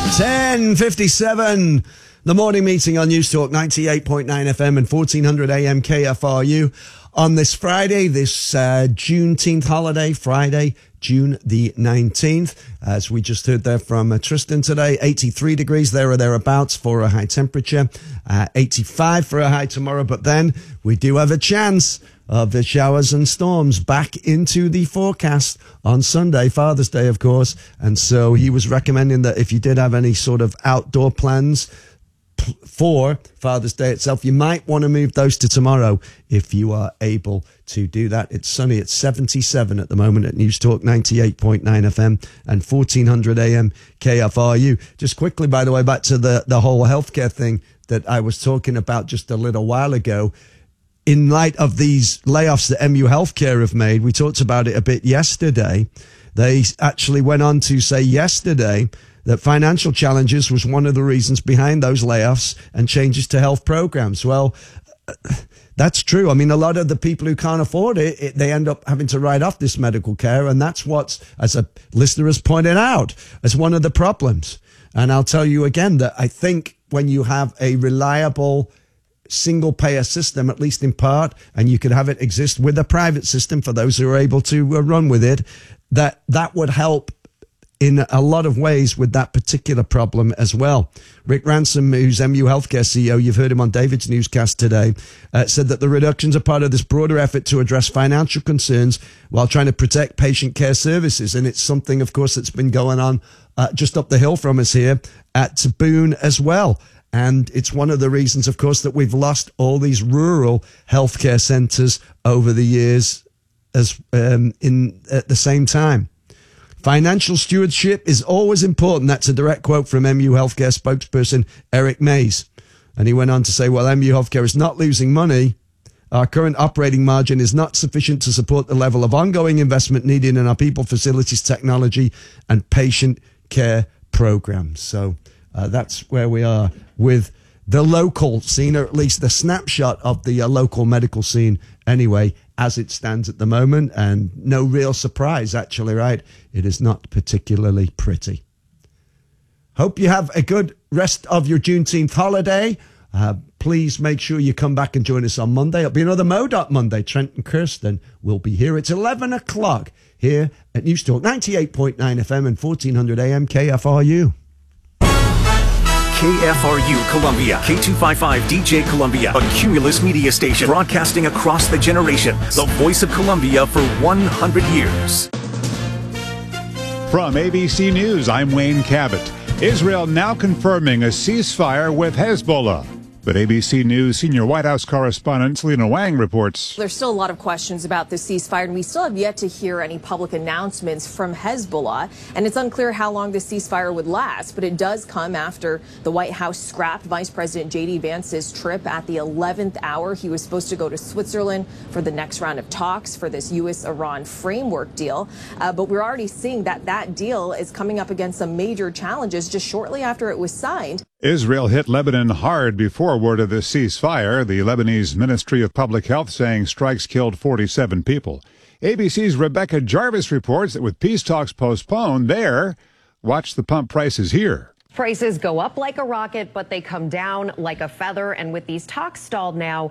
10:57. The morning meeting on News Talk 98.9 FM and 1400 AM KFRU on this Friday, this Juneteenth holiday, Friday, June the 19th. As we just heard there from Tristan today, 83 degrees there or thereabouts for a high temperature, 85 for a high tomorrow. But then we do have a chance of the showers and storms back into the forecast on Sunday, Father's Day, of course. And so he was recommending that if you did have any sort of outdoor plans for Father's Day itself, you might want to move those to tomorrow if you are able to do that. It's sunny. It's 77 at the moment at News Talk 98.9 FM and 1400 AM KFRU. Just quickly, by the way, back to the whole healthcare thing that I was talking about just a little while ago. In light of these layoffs that MU Healthcare have made, we talked about it a bit yesterday. They actually went on to say yesterday that financial challenges was one of the reasons behind those layoffs and changes to health programs. Well, that's true. I mean, a lot of the people who can't afford it, they end up having to write off this medical care. And that's what, as a listener has pointed out, as one of the problems. And I'll tell you again that I think when you have a reliable single payer system, at least in part, and you could have it exist with a private system for those who are able to run with it, that would help in a lot of ways with that particular problem as well. Rick Ransom, who's MU Healthcare CEO, you've heard him on David's newscast today, said that the reductions are part of this broader effort to address financial concerns while trying to protect patient care services. And it's something, of course, that's been going on just up the hill from us here at Boone as well. And it's one of the reasons, of course, that we've lost all these rural healthcare centres over the years at the same time. Financial stewardship is always important. That's a direct quote from MU Healthcare spokesperson Eric Mays. And he went on to say, well, MU Healthcare is not losing money. Our current operating margin is not sufficient to support the level of ongoing investment needed in our people, facilities, technology, and patient care programs. So that's where we are with the local scene, or at least the snapshot of the local medical scene anyway, as it stands at the moment. And no real surprise, actually, right? It is not particularly pretty. Hope you have a good rest of your Juneteenth holiday. Please make sure you come back and join us on Monday. It'll be another MoDOT Monday. Trent and Kirsten will be here. It's 11 o'clock here at News Talk 98.9 FM and 1400 AM KFRU. KFRU Columbia, K255 DJ Columbia, a Cumulus media station broadcasting across the generations. The voice of Columbia for 100 years. From ABC News, I'm Wayne Cabot. Israel now confirming a ceasefire with Hezbollah. But ABC News senior White House correspondent Selena Wang reports. There's still a lot of questions about the ceasefire, and we still have yet to hear any public announcements from Hezbollah. And it's unclear how long the ceasefire would last, but it does come after the White House scrapped Vice President J.D. Vance's trip at the 11th hour. He was supposed to go to Switzerland for the next round of talks for this U.S.-Iran framework deal. But we're already seeing that deal is coming up against some major challenges just shortly after it was signed. Israel hit Lebanon hard before word of the ceasefire. The Lebanese Ministry of Public Health saying strikes killed 47 people. ABC's Rebecca Jarvis reports that with peace talks postponed there, watch the pump prices here. Prices go up like a rocket, but they come down like a feather. And with these talks stalled now,